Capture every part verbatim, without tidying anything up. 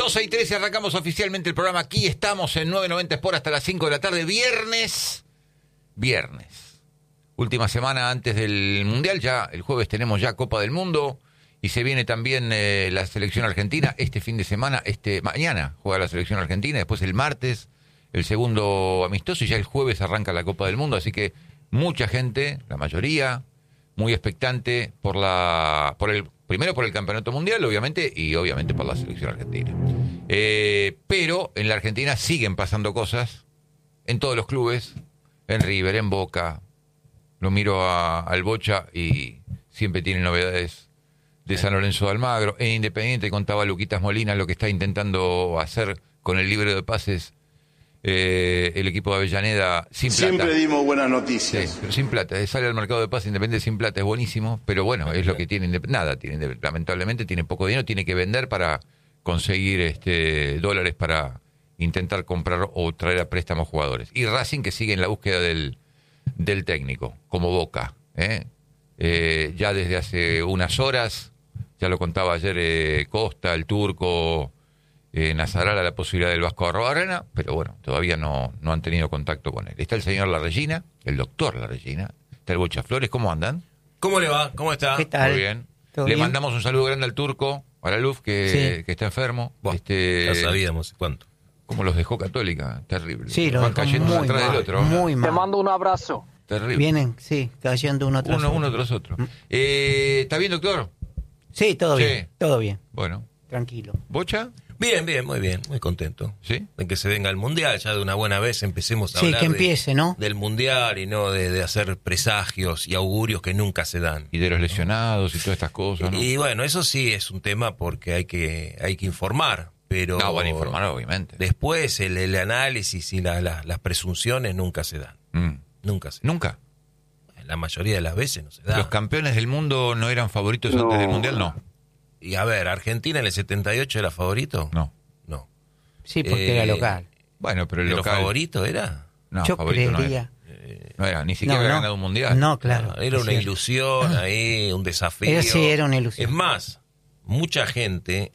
doce y trece arrancamos oficialmente el programa. Aquí estamos en nueve noventa Sport hasta las cinco de la tarde. Viernes. Viernes. Última semana antes del Mundial. Ya el jueves tenemos ya Copa del Mundo. Y se viene también eh, la selección argentina. Este fin de semana, este mañana juega la selección argentina. Después el martes el segundo amistoso. Y ya el jueves arranca la Copa del Mundo. Así que mucha gente, la mayoría, muy expectante por la por el primero por el campeonato mundial, obviamente, y obviamente por la selección argentina. Eh, pero en la Argentina siguen pasando cosas en todos los clubes, en River, en Boca. Lo miro a, al Bocha y siempre tiene novedades de San Lorenzo de Almagro. En Independiente contaba Luquitas Molina lo que está intentando hacer con el libro de pases. Eh, el equipo de Avellaneda sin plata. Siempre dimos buenas noticias. Sí, pero sin plata. Sale al mercado de pases Independiente sin plata, es buenísimo, pero bueno, es lo que tiene. Nada, tiene, lamentablemente tiene poco dinero, tiene que vender para conseguir este dólares para intentar comprar o traer a préstamo jugadores. Y Racing, que sigue en la búsqueda del, del técnico, como Boca. ¿eh? Eh, ya desde hace unas horas, ya lo contaba ayer eh, Costa, el Turco, Eh, Nazarala, la posibilidad del Vasco Arrobarrena, pero bueno, todavía no, no han tenido contacto con él. Está el señor Larregina, el doctor Larregina, está el Bocha Flores. ¿Cómo andan? ¿Cómo le va? ¿Cómo está? ¿Qué tal? Muy bien. ¿Todo Le bien? mandamos un saludo grande al Turco, a la Luz, que, Sí. que está enfermo. Buah, este, ya sabíamos cuánto. Como los dejó Católica, terrible. Sí, lo van dejó cayendo uno muy atrás mal, del otro. muy mal. Te mando un abrazo. Terrible. Vienen, sí, cayendo uno tras uno, otro. uno tras otro. Eh, ¿Está bien, doctor? Sí, todo Sí. bien, todo bien, Bueno. tranquilo. ¿Bocha? Bien, bien, muy bien, muy contento. ¿Sí? De que se venga el Mundial, ya de una buena vez empecemos a Sí, hablar que de- empiece, ¿no? del Mundial y no de, de hacer presagios y augurios que nunca se dan. Y de los lesionados y todas estas cosas, ¿no? Y bueno, eso sí es un tema porque hay que hay que informar, pero No, bueno, informar, obviamente. después el, el análisis y la- la- las presunciones nunca se dan. Mm. Nunca se dan. ¿Nunca? La mayoría de las veces no se dan. ¿Los campeones del mundo no eran favoritos No. antes del Mundial? No. Y a ver, ¿Argentina en el setenta y ocho era favorito? No. No. Sí, porque Eh, era local. Bueno, pero el ¿Pero local... favorito era? No, Yo favorito no creería. era. No era, ni siquiera No, había no. ganado un Mundial. No, claro. No, era es una cierto. ilusión ahí, un desafío. Era- sí, era una ilusión. Es más, mucha gente,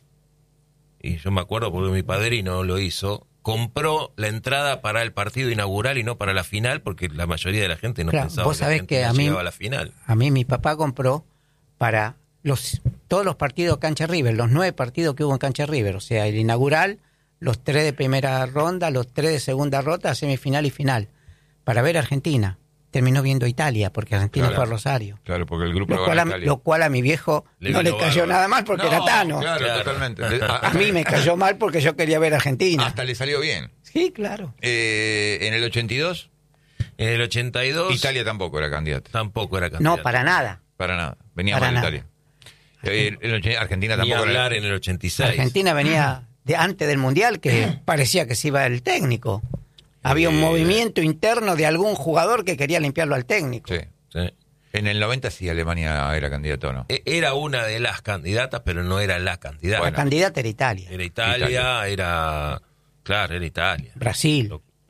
y yo me acuerdo porque mi padrino lo hizo, compró la entrada para el partido inaugural y no para la final, porque la mayoría de la gente no Claro, pensaba vos que sabés que Argentina a mí- llegaba a la final. A mí mi papá compró para los todos los partidos cancha River, los nueve partidos que hubo en cancha River, o sea, el inaugural, los tres de primera ronda, los tres de segunda ronda, semifinal y final, para ver a Argentina. Terminó viendo Italia, porque Argentina Claro. fue a Rosario. Claro, porque el grupo Lo lo cual, ganó a, Italia. lo cual a mi viejo Le no le vino cayó bárbaro. nada mal porque No, era Tano. Claro, Claro. totalmente. A mí me cayó mal porque yo quería ver a Argentina. Hasta le salió bien. Sí, claro. Eh, en el ochenta y dos, En el ochenta y dos, Italia tampoco era candidata. tampoco era candidato. No, para nada. Para nada. Venía Para mal nada. Italia. Eh, el ochenta Argentina Ni tampoco hablar era. en el ochenta y seis. Argentina venía de antes del Mundial que parecía que se iba el técnico. Había un Eh. movimiento interno de algún jugador que quería limpiarlo al técnico. Sí. Sí. En el noventa sí Alemania era candidata o no. E- Era una de las candidatas, pero no era la candidata. Bueno. La candidata era Italia, Era Italia, Italia. era... Claro, era Italia. Brasil.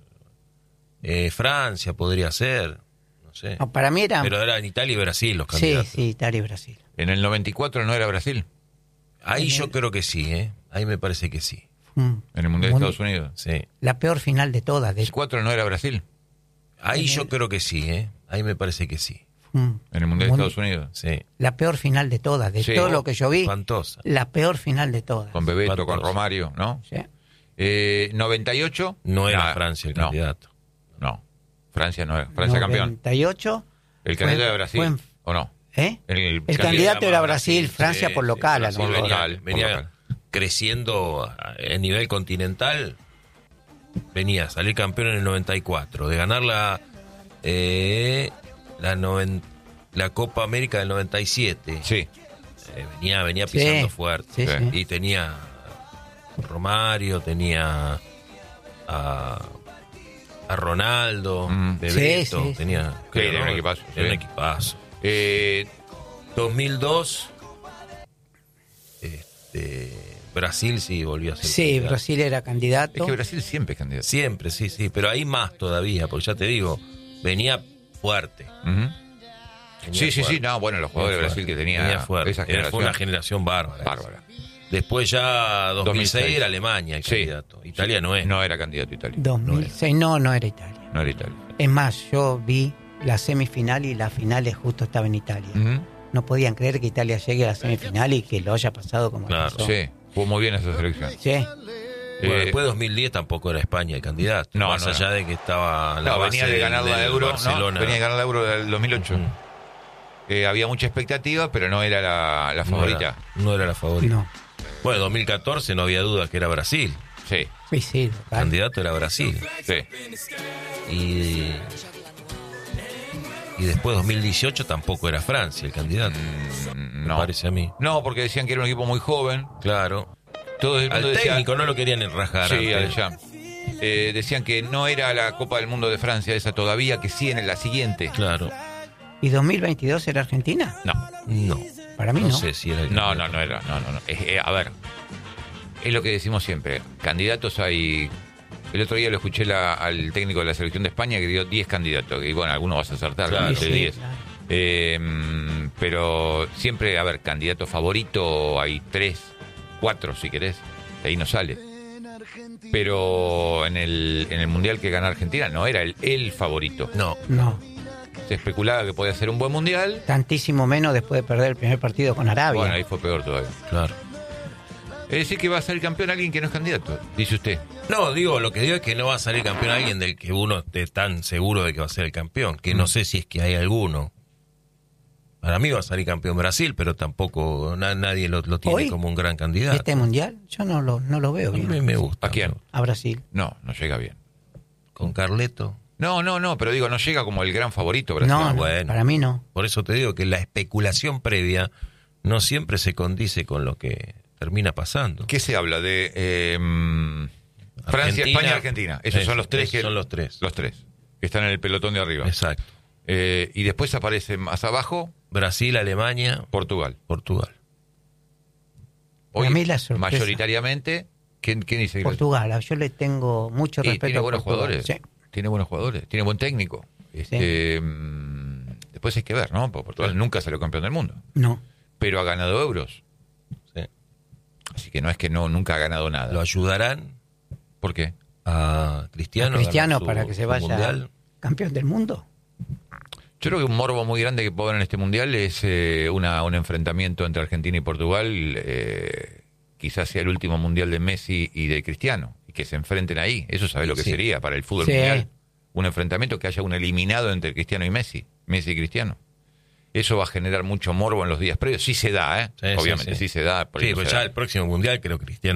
Eh, Francia podría ser, no sé. No, para mí era... Pero eran Italia y Brasil los sí, candidatos. sí, Italia y Brasil. En el noventa y cuatro no era Brasil. Ahí yo creo que sí, ¿eh? Ahí me parece que sí. Mm. En el Mundial de Mundi- Estados Unidos. Sí. La peor final de todas. De... ¿El cuatro no era Brasil? Ahí yo creo que sí, ¿eh? Ahí me parece que sí. Mm. En el Mundial de Mundi- Estados Unidos. Sí. La peor final de todas. De Sí. todo lo que yo vi, Espantosa. la peor final de todas. Con Bebeto, con Espantoso. Romario, ¿no? Sí. Eh, noventa y ocho. No era Nada. Francia el No, candidato. No, Francia no era. Francia campeón. noventa y ocho. ¿El candidato fue- era Brasil fue en- o no? ¿Eh? El, El candidato- candidato era más Brasil, Francia sí, por sí, local. a lo Brasil mejor. venía, local, por venía local. creciendo a a nivel continental. Venía a salir campeón en el noventa y cuatro. De ganar la, eh, la, noven- la Copa América del noventa y siete. Sí, Eh, venía, venía Sí, pisando fuerte. sí, sí. Y tenía Romario, tenía a, a Ronaldo, Mm. Bebeto, Sí, sí, sí. tenía Sí, era un equipazo, era un sí. equipazo. Eh, dos mil dos, este, Brasil sí volvió a ser Sí, candidato. Brasil era es candidato. que Brasil siempre es candidato. Siempre, sí, sí, pero ahí más todavía, porque ya te digo, venía fuerte. Ujú. venía Sí, sí, sí, fuerte. no, bueno, los jugadores de Venía Brasil que fuerte, tenía venía fuerte. esa Era- fue generación. una generación bárbara. Bárbara. Después ya dos mil seis dos mil seis era Alemania el Sí. candidato. Italia no es. No era candidato Italia. dos mil seis, no, no era Italia. No era Italia. Es más, yo vi la semifinal y la final justo estaba en Italia. Ujú. No podían creer que Italia llegue a la semifinal y que lo haya pasado como Claro. pasó. Sí, jugó muy bien esa selección. Sí. Bueno, Eh, después de dos mil diez tampoco era España el candidato. No, Más no, allá no. de que estaba la No, base venía de del- ganar la del Euro, ¿no? Barcelona. Venía de ganar la Euro del dos mil ocho. Mm. Eh, había mucha expectativa, pero no era la, la No favorita. era, no era la favorita. No. Bueno, dos mil catorce no había duda que era Brasil. Sí, Sí, sí. El local. candidato era Brasil. sí. Y, y después dos mil dieciocho tampoco era Francia el candidato. Mm, Me no. parece a mí. No, porque decían que era un equipo muy joven. Claro. Todo el mundo Al decía, técnico no lo querían enrajar. Sí, antes. allá. Eh, decían que no era la Copa del Mundo de Francia esa todavía, que sí en la siguiente. Claro. ¿Y dos mil veintidós era Argentina? No, No. Para mí No no. sé si era el no, no, candidato. no era. No, no, no. Eh, eh, a ver, es lo que decimos siempre. Candidatos hay. El otro día lo escuché la- al técnico de la selección de España que dio diez candidatos. Y bueno, algunos vas a acertar. Claro. diez de Sí, sí, diez. claro. Eh, mm, pero siempre, a ver, candidato favorito hay tres, cuatro si querés. De ahí no sale. Pero en el, en el Mundial que gana Argentina no era el, el favorito. No. No. Se especulaba que podía ser un buen Mundial. Tantísimo menos después de perder el primer partido con Arabia. Bueno, ahí fue peor todavía. Claro. Es decir, que va a ser campeón alguien que no es candidato, dice usted. No, digo, lo que digo es que no va a salir campeón alguien del que uno esté tan seguro de que va a ser el campeón. Que no sé si es que hay alguno. Para mí va a salir campeón Brasil, pero tampoco na- nadie lo, lo tiene ¿Hoy? como un gran candidato. Este mundial yo no lo, no lo veo A mí bien. me, me gusta. ¿A quién? A Brasil. No, no llega bien. Con Carleto. No, no, no, pero digo, no llega como el gran favorito Brasil. No, no, bueno. para mí no. Por eso te digo que la especulación previa no siempre se condice con lo que termina pasando. ¿Qué se habla? De eh, mm, Francia, Argentina. España, Argentina. Esos Eso, son los tres esos que son los tres. Los tres que están en el pelotón de arriba. Exacto. Eh, y después aparece más abajo Brasil, Alemania, Portugal. Portugal. Hoy, A mí la sorpresa. mayoritariamente, ¿quién, quién dice que Portugal, yo le tengo mucho Y respeto tiene a buenos Portugal. jugadores. Sí. Tiene buenos jugadores. Tiene buen técnico. Este, mm, después hay que ver, ¿no? Porque Portugal nunca salió campeón del mundo. No. Pero ha ganado euros. Sí. Así que no es que no nunca ha ganado nada. Lo ayudarán ¿Por qué? a Cristiano, A Cristiano a ganar su- para que se su vaya mundial. campeón del mundo. Yo creo que un morbo muy grande que puede haber en este mundial es eh, una, un enfrentamiento entre Argentina y Portugal. Eh, quizás sea el último mundial de Messi y de Cristiano. Y que se enfrenten ahí. Eso sabe lo que Sí. sería para el fútbol Sí. mundial. Un enfrentamiento que haya un eliminado entre Cristiano y Messi. Messi y Cristiano. Eso va a generar mucho morbo en los días previos. Sí se da, ¿eh? Sí, sí, Obviamente, sí, sí. se da. por Sí, eso pues se ya da. el próximo mundial creo que Cristiano